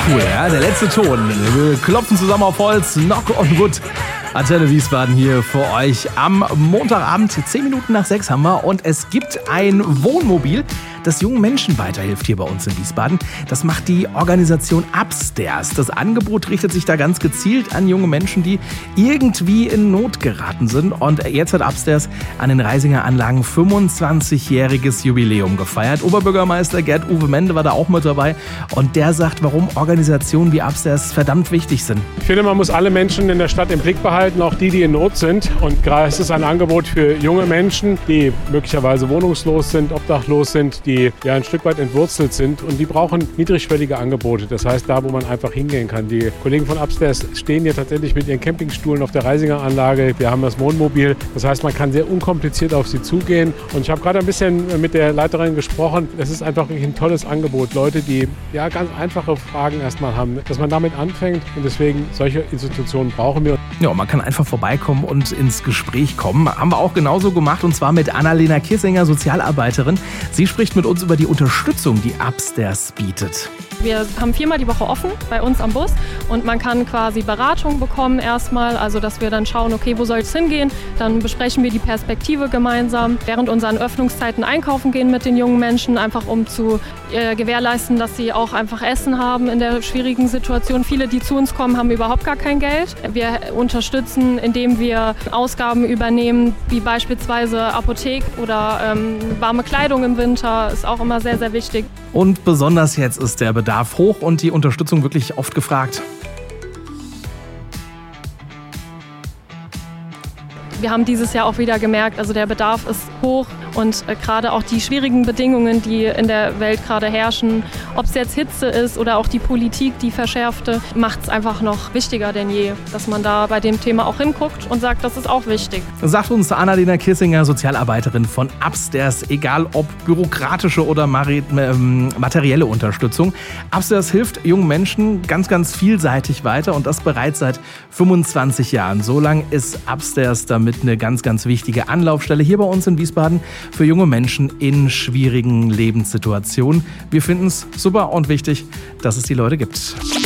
cool, ja? Der letzte Ton. Wir klopfen zusammen auf Holz. Knock on Wood. Antenne Wiesbaden hier für euch am Montagabend. 10 Minuten nach 6 haben wir. Und es gibt ein Wohnmobil, das jungen Menschen weiterhilft hier bei uns in Wiesbaden. Das macht die Organisation Upstairs. Das Angebot richtet sich da ganz gezielt an junge Menschen, die irgendwie in Not geraten sind. Und jetzt hat Upstairs an den Reisinger Anlagen 25-jähriges Jubiläum gefeiert. Oberbürgermeister Gerd-Uwe Mende war da auch mit dabei. Und der sagt, warum Organisationen wie Upstairs verdammt wichtig sind. Ich finde, man muss alle Menschen in der Stadt im Blick behalten, auch die in Not sind. Und es ist ein Angebot für junge Menschen, die möglicherweise wohnungslos sind, obdachlos sind, die ja ein Stück weit entwurzelt sind, und die brauchen niedrigschwellige Angebote. Das heißt, da, wo man einfach hingehen kann. Die Kollegen von Upstairs stehen hier tatsächlich mit ihren Campingstuhlen auf der Reisinger Anlage. Wir haben das Wohnmobil. Das heißt, man kann sehr unkompliziert auf sie zugehen. Und ich habe gerade ein bisschen mit der Leiterin gesprochen. Es ist einfach wirklich ein tolles Angebot. Leute, die ja ganz einfache Fragen erstmal haben, dass man damit anfängt. Und deswegen, solche Institutionen brauchen wir. Ja, man kann einfach vorbeikommen und ins Gespräch kommen. Haben wir auch genauso gemacht, und zwar mit Annalena Kissinger, Sozialarbeiterin. Sie spricht mit uns über die Unterstützung, die Upstairs bietet. Wir haben 4-mal die Woche offen bei uns am Bus, und man kann quasi Beratung bekommen erstmal, also dass wir dann schauen, okay, wo soll es hingehen? Dann besprechen wir die Perspektive gemeinsam. Während unseren Öffnungszeiten einkaufen gehen mit den jungen Menschen, einfach um zu gewährleisten, dass sie auch einfach Essen haben in der schwierigen Situation. Viele, die zu uns kommen, haben überhaupt gar kein Geld. Wir unterstützen, indem wir Ausgaben übernehmen, wie beispielsweise Apotheke oder warme Kleidung im Winter, ist auch immer sehr, sehr wichtig. Und besonders jetzt ist der Bedarf hoch und die Unterstützung wirklich oft gefragt. Wir haben dieses Jahr auch wieder gemerkt, also der Bedarf ist hoch, und gerade auch die schwierigen Bedingungen, die in der Welt gerade herrschen, ob es jetzt Hitze ist oder auch die Politik, die verschärfte, macht es einfach noch wichtiger denn je, dass man da bei dem Thema auch hinguckt und sagt, das ist auch wichtig. Sagt uns Annalena Kissinger, Sozialarbeiterin von Upstairs, egal ob bürokratische oder materielle Unterstützung. Upstairs hilft jungen Menschen ganz, ganz vielseitig weiter, und das bereits seit 25 Jahren. So lang ist Upstairs damit eine ganz, ganz wichtige Anlaufstelle hier bei uns in Wiesbaden für junge Menschen in schwierigen Lebenssituationen. Wir finden es super und wichtig, dass es die Leute gibt.